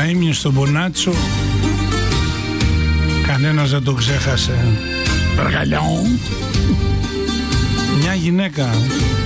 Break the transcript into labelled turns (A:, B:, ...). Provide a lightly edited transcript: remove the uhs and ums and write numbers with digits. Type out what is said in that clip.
A: Καΐμιο στον Μπονάτσο. Κανένας δεν το ξέχασε. Μια γυναίκα